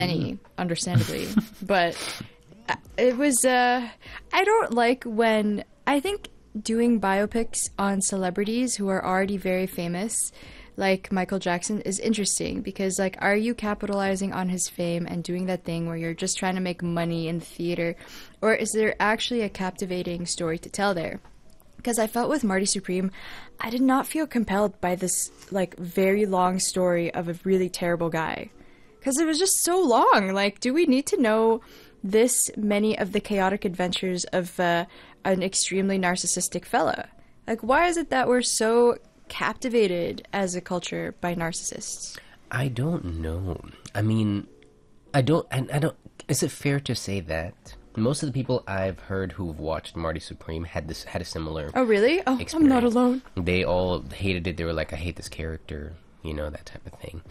any, understandably. But it was, I don't like when, I think doing biopics on celebrities who are already very famous, like Michael Jackson, is interesting because, like, are you capitalizing on his fame and doing that thing where you're just trying to make money in the theater, or is there actually a captivating story to tell there? Because I felt with Marty Supreme, I did not feel compelled by this, like, very long story of a really terrible guy. Because it was just so long. Like, do we need to know this many of the chaotic adventures of an extremely narcissistic fella? Like, why is it that we're so captivated as a culture by narcissists? I don't know. I mean, I don't. Is it fair to say that most of the people I've heard who've watched Marty Supreme had a similar? Oh, really? Oh, experience. I'm not alone. They all hated it. They were like, "I hate this character," you know, that type of thing.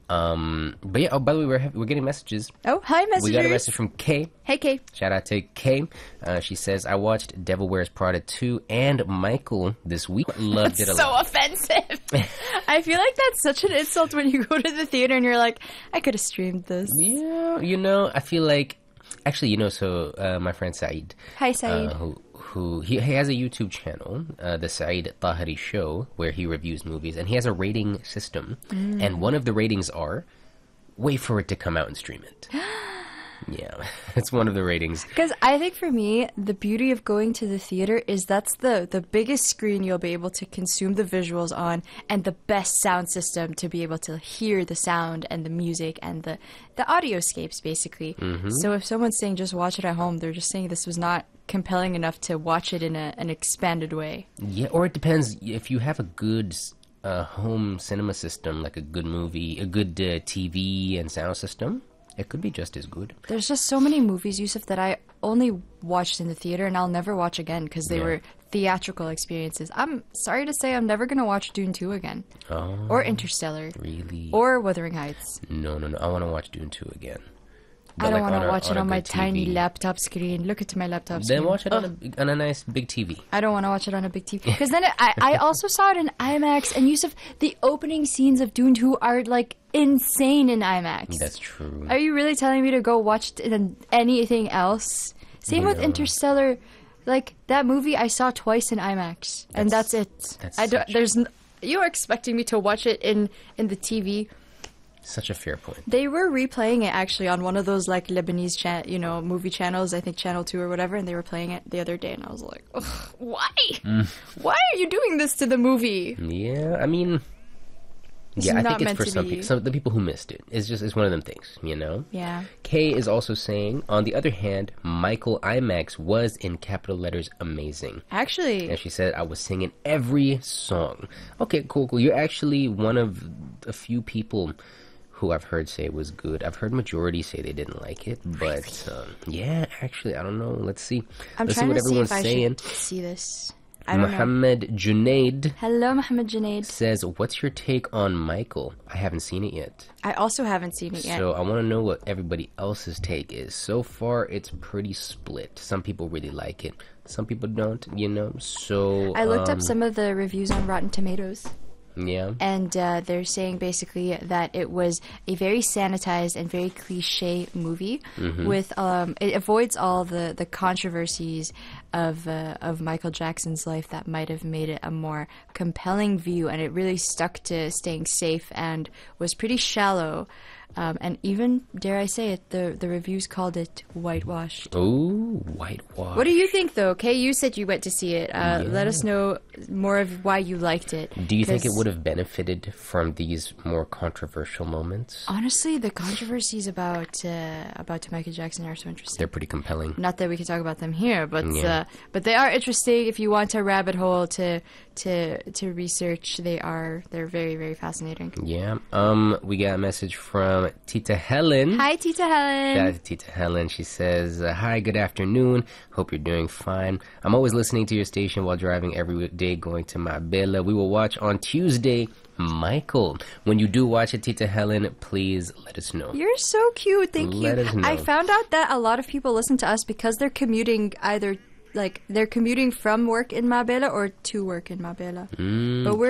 But yeah. Oh, by the way, we're getting messages. Oh, hi, messengers. We got a message from Kay. Hey, Kay. Shout out to Kay. She says, "I watched Devil Wears Prada 2 and Michael this week. Loved it a lot." So offensive. I feel like that's such an insult when you go to the theater and you're like, I could have streamed this. Yeah, you know, I feel like, actually, you know, so my friend Saeed. Hi, Saeed. Who he has a YouTube channel, the Saeed Tahiri Show, where he reviews movies, and he has a rating system. And one of the ratings are, wait for it to come out and stream it. Yeah, it's one of the ratings. Because I think for me, the beauty of going to the theater is that's the biggest screen you'll be able to consume the visuals on, and the best sound system to be able to hear the sound and the music and the audioscapes, basically. So if someone's saying just watch it at home, they're just saying this was not compelling enough to watch it in an expanded way. Yeah, or it depends. If you have a good home cinema system, like a good movie, a good TV and sound system, it could be just as good. There's just so many movies, Yusuf, that I only watched in the theater and I'll never watch again because they were theatrical experiences. I'm sorry to say I'm never going to watch Dune 2 again. Oh, or Interstellar. Really? Or Wuthering Heights. No. I want to watch Dune 2 again. But I don't want to watch it on my good tiny TV. laptop screen. Look at my laptop screen. Then watch it on a nice big TV. I don't want to watch it on a big TV. Because then I also saw it in IMAX. And Yusuf, the opening scenes of Dune 2 are like insane in IMAX. That's true. Are you really telling me to go watch it in anything else? Same with Interstellar. Like, that movie I saw twice in IMAX. And that's it. You're expecting me to watch it in the TV. Such a fair point. They were replaying it actually on one of those like Lebanese movie channels, I think Channel 2 or whatever, and they were playing it the other day and I was like, ugh, why? Why are you doing this to the movie? Yeah, I mean, I think it's for some people. So the people who missed it, it's one of them things, you know? Yeah. Kay is also saying, on the other hand, Michael IMAX was in capital letters amazing. Actually. And she said, I was singing every song. Okay, cool. You're actually one of a few people who I've heard say it was good. I've heard majority say they didn't like it, but yeah, actually, I don't know. Let's see. Let's see what everyone's saying. See this. Mohammed Junaid. Hello, Mohammed Junaid. Says, what's your take on Michael? I haven't seen it yet. I also haven't seen it yet. So I want to know what everybody else's take is. So far, it's pretty split. Some people really like it. Some people don't, you know. So I looked up some of the reviews on Rotten Tomatoes. Yeah. And they're saying basically that it was a very sanitized and very cliche movie with it avoids all the controversies of Michael Jackson's life that might have made it a more compelling view, and it really stuck to staying safe and was pretty shallow. And even, dare I say it, the reviews called it whitewashed. Oh, whitewashed. What do you think, though? Kay, you said you went to see it. Let us know more of why you liked it. Do you think it would have benefited from these more controversial moments? Honestly, the controversies about Michael Jackson are so interesting. They're pretty compelling. Not that we can talk about them here, but they are interesting. If you want a rabbit hole to research, they're very, very fascinating. Yeah. We got a message from Tita Helen. Hi, Tita Helen. Shout out to Tita Helen. She says, hi, good afternoon. Hope you're doing fine. I'm always listening to your station while driving every day going to Marbella. We will watch on Tuesday, Michael. When you do watch it, Tita Helen, please let us know. You're so cute. Thank you. Let us know. I found out that a lot of people listen to us because they're commuting they're commuting from work in Marbella or to work in Marbella. But we're